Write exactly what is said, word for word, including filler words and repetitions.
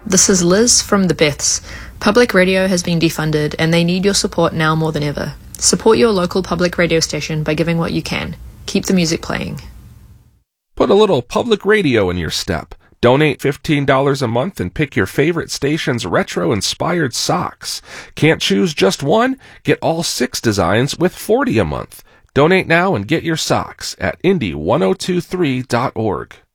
This is Liz from The Beths. Public radio has been defunded and they need your support now more than ever. Support your local public radio station by giving what you can. Keep the music playing. Put a little public radio in your step. Donate fifteen dollars a month and pick your favorite station's retro-inspired socks. Can't choose just one? Get all six designs with forty dollars a month. Donate now and get your socks at indie ten twenty-three dot org.